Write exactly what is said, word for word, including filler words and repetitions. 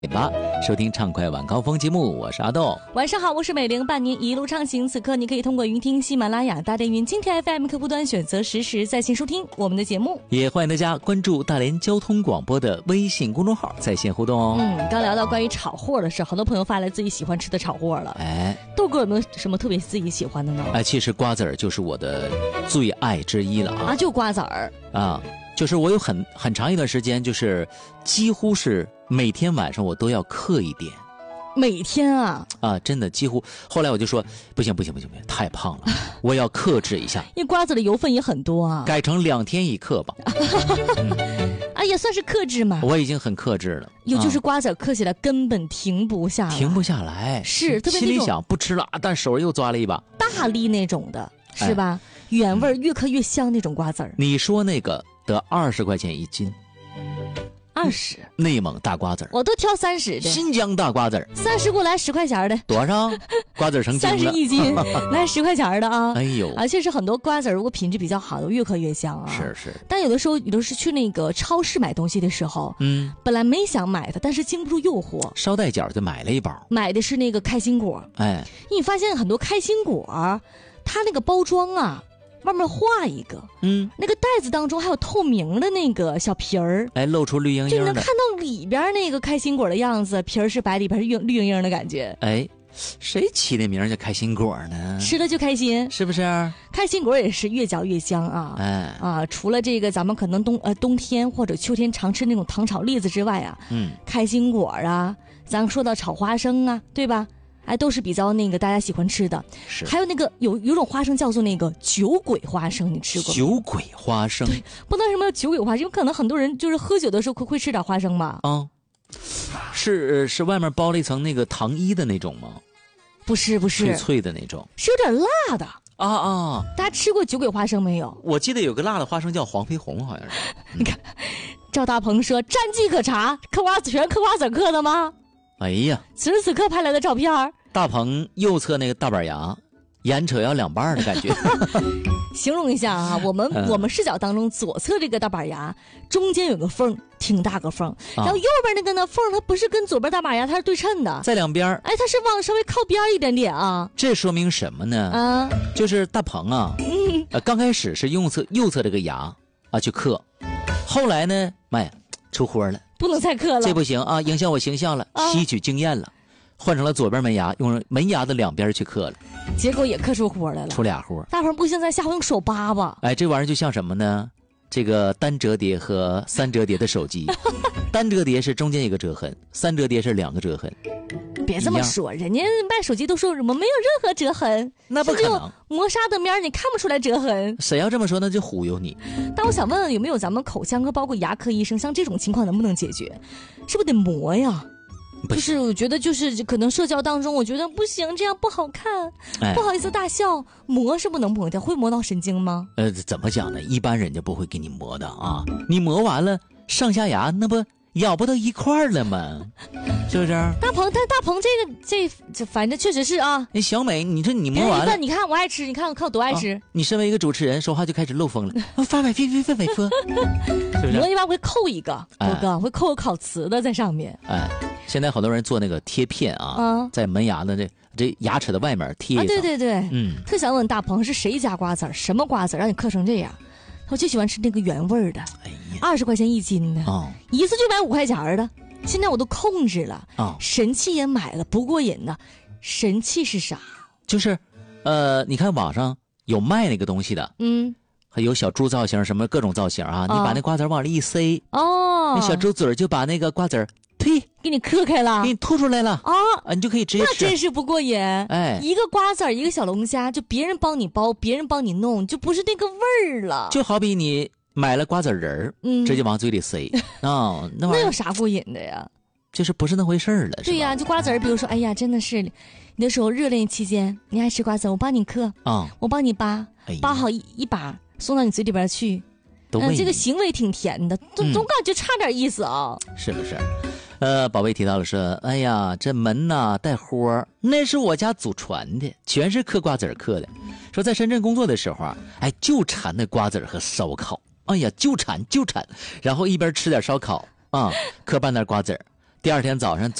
吧，收听畅快晚高峰节目，我是阿豆。 晚上好，我是美玲，伴您一路畅行。此刻你可以通过云听喜马拉雅、大连云蜻蜓 F M 客户端选择实时在线收听我们的节目， 也欢迎大家关注大连交通广播的微信公众号在线互动哦。 嗯，刚聊到关于炒货的事，好多朋友发来自己喜欢吃的炒货了。 哎， 豆哥有没有什么特别自己喜欢的呢？ 哎，其实瓜子儿就是我的最爱之一了啊！ 啊，就瓜子儿啊，就是我有很很长一段时间，就是几乎是每天晚上我都要嗑一点。 每天啊啊，真的几乎。后来我就说，不行不行不行不行，太胖了，我要克制一下。 因为瓜子的油分也很多啊， 改成两天一克吧。 嗯、啊，也算是克制嘛。 我已经很克制了。 有就是瓜子嗑起来根本停不下来， 停不下来。 是，特别心里想不吃了，但手又抓了一把。 大粒那种的，是吧？哎、原味越嗑越香那种瓜子儿。 你说那个得二十块钱一斤。 二十， 内蒙大瓜子儿， 我都挑三十的。 新疆大瓜子儿， 三十给我来十块钱的。 多少？瓜子儿成斤了。 三十一斤，来十块钱的啊！ 哎呦， 而且是很多瓜子儿，如果品质比较好的，越嗑越香啊。 是是。 但有的时候，有的是去那个超市买东西的时候，嗯，本来没想买的，但是经不住诱惑， 捎带脚就买了一包。 买的是那个开心果， 哎， 你发现很多开心果，它那个包装啊。外面画一个，嗯，那个袋子当中还有透明的那个小皮儿， 哎，露出绿莹莹的， 就你能看到里边那个开心果的样子，皮儿是白，里边是绿绿莹莹的感觉。 哎，谁起的名叫开心果呢？ 吃了就开心， 是不是？ 开心果也是越嚼越香啊！ 哎啊，除了这个咱们可能冬呃冬天或者秋天常吃那种糖炒栗子之外啊，嗯，开心果啊，咱说到炒花生啊，对吧？哎，都是比较那个大家喜欢吃的， 是。 还有那个有有种花生叫做那个酒鬼花生，你吃过吗？ 酒鬼花生， 对，不知道什么酒鬼花生，因为可能很多人就是喝酒的时候会会吃点花生吧。 啊、嗯，是是外面包了一层那个糖衣的那种吗？ 不是不是， 脆脆的那种， 是有点辣的啊啊！ 大家吃过酒鬼花生没有？ 我记得有个辣的花生叫黄飞鸿，好像是。 嗯、你看，赵大鹏说战绩可查，嗑瓜子全嗑瓜子嗑的吗？ 哎呀， 此时此刻拍来的照片， 大鹏右侧那个大板牙，眼扯要两半的感觉。 形容一下啊，我们、嗯、我们视角当中左侧这个大板牙中间有个缝，挺大个缝，然后右边那个呢缝，它不是跟左边大板牙，它是对称的， 在两边。 哎，它是往稍微靠边一点点啊。 这说明什么呢？啊，就是大鹏啊，嗯、呃，刚开始是右侧右侧这个牙啊去嗑，后来呢，妈呀，出活了。 不能再嗑了， 这不行啊，影响我形象了，啊、吸取经验了，换成了左边门牙，用门牙的两边去嗑了， 结果也嗑出活来了， 出俩活。 大鹏不行，咱下回用手扒吧。 哎，这玩意儿就像什么呢？这个单折叠和三折叠的手机，单折叠是中间一个折痕，三折叠是两个折痕。 别这么说，人家卖手机都说什么没有任何折痕， 那不可能， 磨砂的面你看不出来折痕。 谁要这么说，那就忽悠你。 但我想问问，有没有咱们口腔科包括牙科医生，像这种情况能不能解决？是不是得磨呀？就是我觉得就是可能社交当中，我觉得不行，这样不好看，哎、不好意思大笑，磨是不能磨掉，会磨到神经吗？ 呃，怎么讲呢？一般人家不会给你磨的啊，你磨完了上下牙那不咬不到一块儿了吗？是不是？ 大鹏，但大鹏这个这这反正确实是啊。 那小美，你说你磨完了， 你看我爱吃，你看看我多爱吃。啊、 你身为一个主持人，说话就开始漏风了。发买飞飞飞飞飞，是不是？ 磨一般会扣一个，哥哥、哎、会扣个烤瓷的在上面。 哎，现在好多人做那个贴片啊，啊在门牙的这这牙齿的外面贴一层。啊， 对对对， 嗯。 特想问大鹏是谁家瓜子儿，什么瓜子儿让你嗑成这样？我就喜欢吃那个原味的，二十块钱一斤的，哦、一次就买五块钱的。现在我都控制了，哦、神器也买了，不过瘾呢。神器是啥？ 就是，呃，你看网上有卖那个东西的，嗯，还有小猪造型，什么各种造型啊。哦、你把那瓜子往里一塞，哦，那小猪嘴就把那个瓜子呸， 给你嗑开了， 给你吐出来了啊！啊，你就可以直接吃。 那真是不过瘾。哎，一个瓜子一个小龙虾，就别人帮你包，别人帮你弄，就不是那个味儿了。 就好比你买了瓜子仁儿，嗯，直接往嘴里塞啊、哦，那玩意那有啥过瘾的呀？ 就是不是那回事儿了。 对呀，就瓜子儿，比如说，哎呀，真的是，你那时候热恋期间，你爱吃瓜子，我帮你嗑啊，嗯、我帮你扒，哎、扒好一一把送到你嘴里边去。嗯，这个行为挺甜的，总、嗯、总感觉差点意思啊， 是不是？呃，宝贝提到了说，哎呀，这门呐带豁，那是我家祖传的，全是嗑瓜子嗑的。说在深圳工作的时候啊，哎，就馋那瓜子和烧烤，哎呀，就馋就馋，然后一边吃点烧烤啊，嗑半袋瓜子， 第二天早上